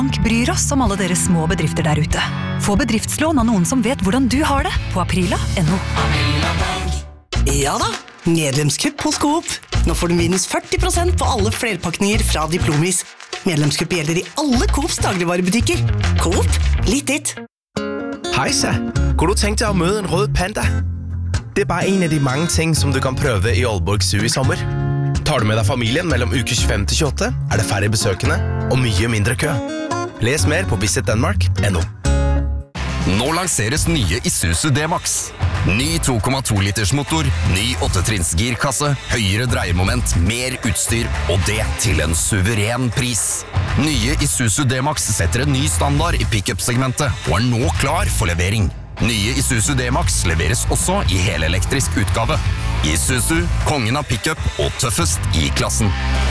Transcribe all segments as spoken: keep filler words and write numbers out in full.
Bank bryr oss om alle dere små bedrifter der ute. Få bedriftslån av noen som vet hvordan du har det på aprila punktum no. Ja da, medlemskupp hos Coop. Nå får du minus førti prosent på alle flerpakninger fra Diplomis. Medlemskupp gjelder i alle Coops dagligvarebutikker. Coop, litt ditt. Hej så, kunne du tænke dig at møde en rød panda? Det er bare en af de mange ting, som du kan prøve i Aalborg Zoo i sommer. Tar du med deg familien mellom uke tjuefem til tjueåtte, er det færre besøkende og mye mindre kø. Les mer på visit denmark punktum no. Nå lanseres nye Isuzu D-Max. Ny to komma to liters motor, ny åttetrinns girkasse, høyere dreiemoment, mer utstyr, og det til en suveren pris. Nye Isuzu D-Max setter en ny standard i pick-up-segmentet, og er nå klar for levering. Nye Isuzu D-Max leveres også i helelektrisk utgave. Isuzu, kongen av pick-up og tøffest i klassen.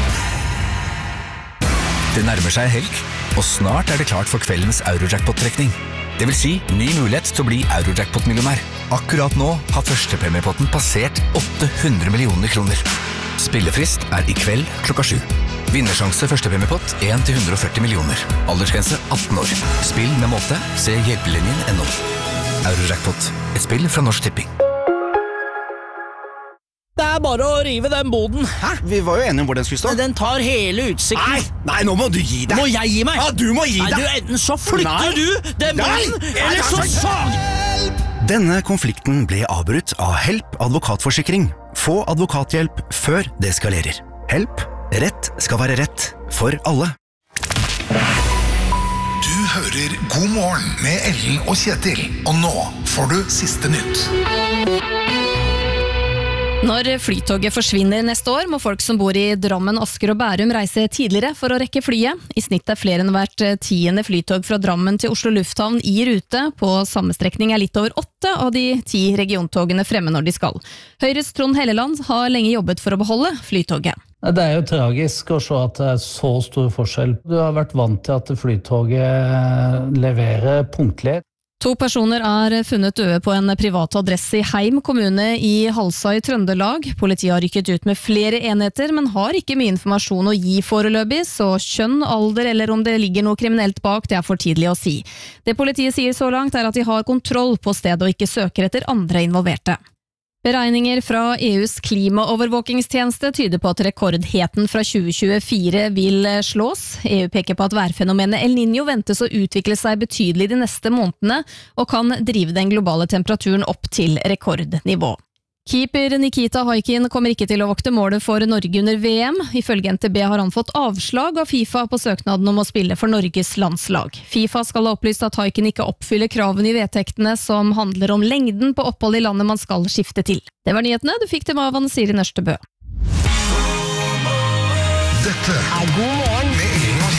Det nærmer seg helg, og snart er det klart for kveldens Eurojackpot-trekning. Det vil si ny mulighet til å bli Eurojackpot-millionær. Akkurat nå har førstepremiepotten passert åtte hundre millioner kroner. Spillefrist er i kveld klokka sju. Vinnersjanse førstepremiepott en til hundre og førti millioner. Aldersgrense atten år. Spill med måte. Se hjelpelinjen punktum no. Eurojackpot. Et spill fra Norsk Tipping. Det er bare å rive den boden. Hæ? Vi var jo enige om hvor den skulle stå. Den tar hele utsikten. Nei, nei, nå må du gi deg. Må jeg gi meg? Ja, du må gi deg. Nei, du, enten så flytter Nei. du den boden, eller så sag. Denne konflikten ble avbrutt av Help advokatforsikring. Få advokathjelp før det skalerer. Help. Rett skal være rett for alle. Du hører God morgen med Ellen og Kjetil. Og nå får du siste nytt. Når flytoget forsvinner neste år, må folk som bor i Drammen, Asker og Bærum reise tidligere for å rekke flyet. I snitt er flere enn hvert tiende flytog fra Drammen til Oslo Lufthavn i rute. På samme strekning er litt over åtte av de ti regiontogene fremme når de skal. Høyres Trond Helleland har lenge jobbet for å beholde flytoget. Det er jo tragisk å se at det er så stor forskjell. Du har vært vant til at flytoget leverer punktlig. To personer er funnet døde på en privat adresse i Heim kommune i Halsa i Trøndelag. Politiet har rykket ut med flere enheter, men har ikke mye informasjon å gi foreløpig, så kjønn, alder eller om det ligger noe kriminelt bak, det er for tidlig å si. Det politiet sier så langt er at de har kontroll på stedet og ikke søker etter andre involverte. Beregninger fra E U's klimaovervåkingstjeneste tyder på at rekordheten fra tjue tjuefire vil slås. E U peker på at værfenomenet El Niño ventes å utvikle seg betydelig de neste månedene, og kan drive den globale temperaturen opp til rekordnivå. Keeper Nikita Haikin kommer ikke til å vokte målet for Norge under V M. Ifølge N T B har han fått avslag av FIFA på søknaden om å spille for Norges landslag. FIFA skal ha opplyst at Haikin ikke oppfyller kravene i vedtektene som handler om lengden på opphold i landet man skal skifte til. Det var nyhetene, du fikk dem av Anne Siri Nørstebø. Dette Er God morgen